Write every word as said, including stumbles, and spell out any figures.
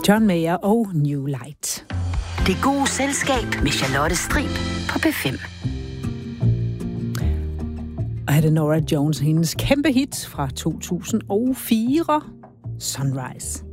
John Mayer og New Light. Det gode selskab med Charlotte Strib på P fem. Og her er det Norah Jones, hendes kæmpe hit fra to tusind og fire, Sunrise.